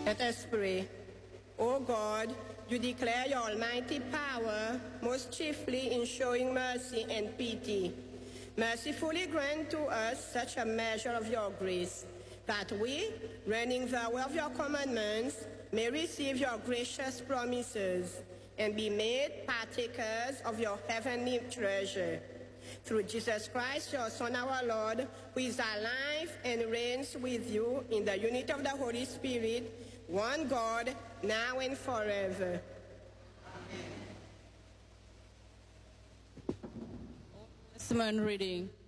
Let us pray. O God, you declare your almighty power, most chiefly in showing mercy and pity. Mercifully grant to us such a measure of your grace, that we, learning the way of your commandments, may receive your gracious promises and be made partakers of your heavenly treasure. Through Jesus Christ, your Son, our Lord, who is alive and reigns with you in the unity of the Holy Spirit, one God, now and forever. Testament reading.